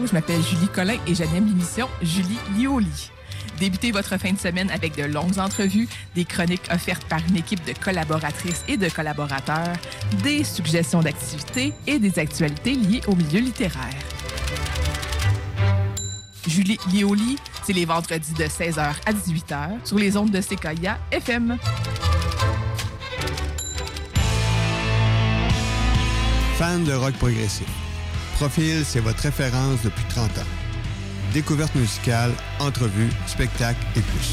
je m'appelle Julie Collin et j'anime l'émission Julie Lioli. Débutez votre fin de semaine avec de longues entrevues, des chroniques offertes par une équipe de collaboratrices et de collaborateurs, des suggestions d'activités et des actualités liées au milieu littéraire. Julie Lioli, c'est les vendredis de 16h à 18h sur les ondes de Sequoia FM. Fan de rock progressif. Profil, c'est votre référence depuis 30 ans. Découverte musicale, entrevues, spectacles et plus.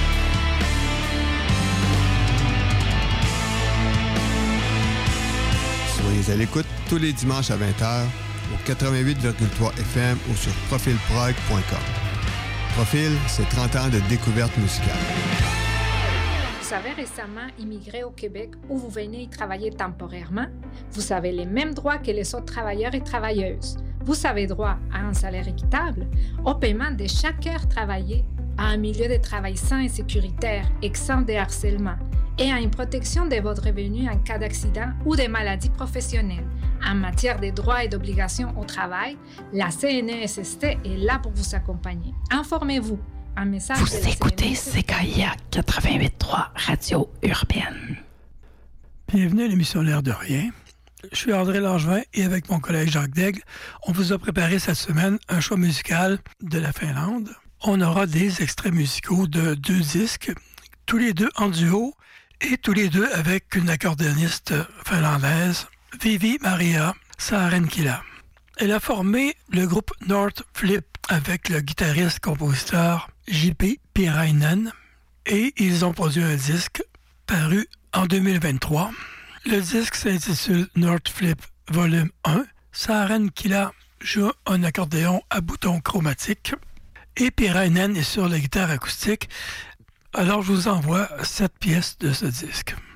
Soyez à l'écoute tous les dimanches à 20h au 88,3 FM ou sur profilprog.com. Profil, c'est 30 ans de découverte musicale. Vous avez récemment immigré au Québec où vous venez y travailler temporairement? Vous avez les mêmes droits que les autres travailleurs et travailleuses. Vous avez droit à un salaire équitable, au paiement de chaque heure travaillée, à un milieu de travail sain et sécuritaire, exempt de harcèlement, et à une protection de votre revenu en cas d'accident ou de maladie professionnelle. En matière de droits et d'obligations au travail, la CNESST est là pour vous accompagner. Informez-vous. Un message vous écoutez CKIA 88.3 Radio Urbaine. Bienvenue à l'émission L'air de rien. Je suis André Langevin et avec mon collègue Jacques Daigle, on vous a préparé cette semaine un choix musical de la Finlande. On aura des extraits musicaux de 2 disques, tous les deux en duo et tous les deux avec une accordéoniste finlandaise, Vivi-Maria Saarenkila. Elle a formé le groupe North Flip avec le guitariste-compositeur J.P. Pirainen et ils ont produit un disque paru en 2023. Le disque s'intitule North Flip Volume 1. Saarenkila joue un accordéon à bouton chromatique et Pirainen est sur la guitare acoustique. Alors je vous envoie 7 pièces de ce disque.